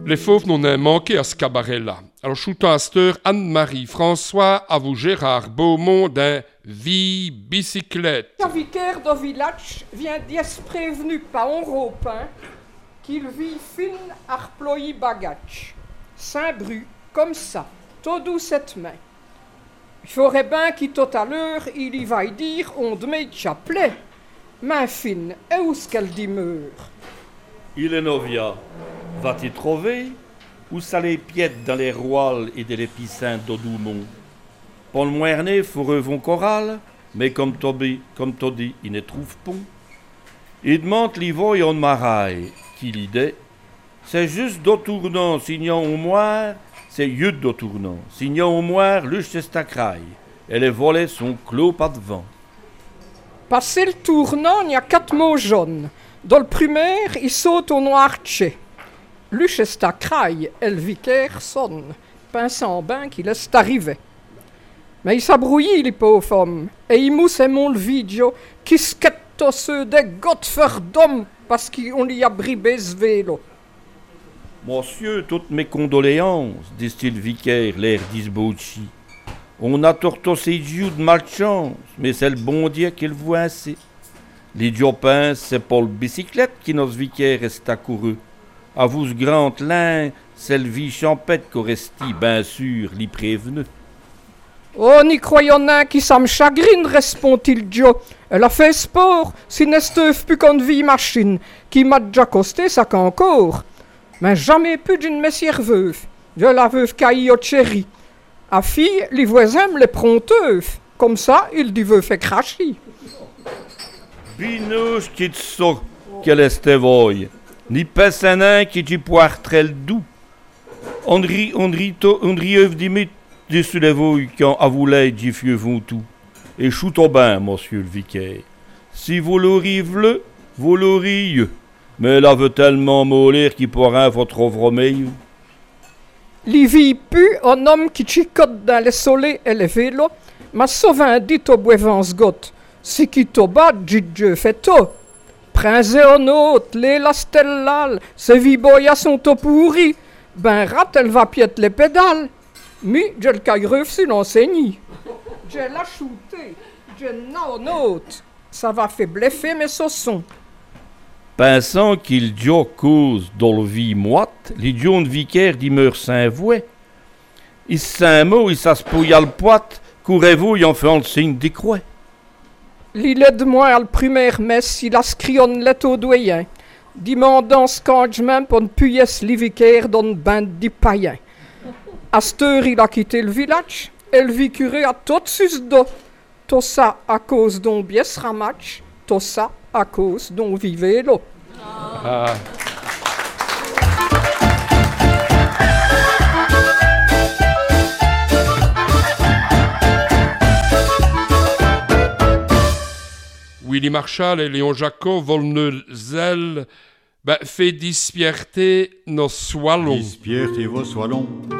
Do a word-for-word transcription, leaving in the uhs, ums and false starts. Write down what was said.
Les fauves n'en ont manqué à ce cabaret-là. Alors, shootant à cette heure, Anne-Marie François, à vous Gérard Beaumont d'un Vie bicyclette. Le vicaire de village vient d'être prévenu par un ropin qu'il vit fin à reployer bagage. Saint-Bru, comme ça, tout doux cette main. Il faudrait bien qu'il tout à l'heure, il y va y dire on de met chapelet. Main fine, et où est-ce qu'elle demeure? Il est novia. Va-t-il trouver? Où ça les piètes dans les roiles et de l'épicin d'Odoumont? Pour le moerné, fourreux vont choral, mais comme Toby, comme Todi, il ne trouve pas. Il demande l'ivoire en maraille, qui l'idée. C'est juste d'au-tournant, signant au moire, c'est yeux d'au-tournant. Signant au moire, luche c'est stacraille. Et les volets sont clos pas devant. Passé le tournant, il y a quatre mots jaunes. Dans le primaire, il saute au noir tché. Luche stacraille, et le vicaire sonne, pinçant bain qu'il laisse arriver. Mais il s'abrouille, les pauvres hommes, et il mousse mon le vidéo qui skette ceux des godfers d'hommes parce qu'on lui a bribé ce vélo. Monsieur, toutes mes condoléances, dit-il le vicaire, l'air d'Isbouchi. On a torto ses dieux de malchance, mais c'est le bon Dieu qui le voit assez. L'idiot pince, c'est pas le bicyclette qui notre vicaire est accouru. À vous ce grand lin, c'est le vie champêtre qu'au resti, bien sûr, l'y prévenu. Oh, n'y croyons un qui ça me chagrine, répond-il Joe. Elle a fait sport, si n'est plus qu'une vie machine, qui m'a déjà costé ça qu'encore. Mais jamais plus d'une messière veuve, de la veuve Caillot chérie. À fille, les voisins me les pronteuves, comme ça, il dit veut fait cracher. Binouche qui te sort, qu'elle est voye. Ni pessenin qui t'y poire très doux. On rit, on rit, on rit, d'imite dessus les voies quand à vous l'aide d'y fieux vont tout. Et chou au bain, monsieur le vicaire. Si vous l'auriez, vous l'auriez. Mais là veut tellement mollir qu'il pourra votre ouvre meilleur. Livy pu, un homme qui chicote dans les soleils et les vélos, m'a souvent dit au boivance gotte. Si qui toba, dit Dieu fait tout. Prince en autre, les lastellal, ces viboyas sont au pourri. Ben rat, elle va piète les pédales. Mais je le caille si l'enseigne. Je l'ai shooté, je n'en autre. Ça va faire bleffer mes saussons. Pensant qu'il dio cause dans le vie moite, l'idiot de vicaire demeure Saint-Vouet. Il Saint-Mot, il s'aspouilla le poite, courez-vous, y en fait le signe des croix. L'île de moi à le primaire messe, il a scrionne l'être au doyen, demandant ce cangement pour ne puyer les vicaires dans une bande de païens. À cette heure, il a quitté le village, et le vicuré a tout sus d'eau. Tout ça à cause d'un biès ramatch, tout ça à cause d'un vivait l'eau. Ah. Willy Marshall et Léon Jacot volent zèle, ben fait dispierter nos soilons. Dispierter vos soilons,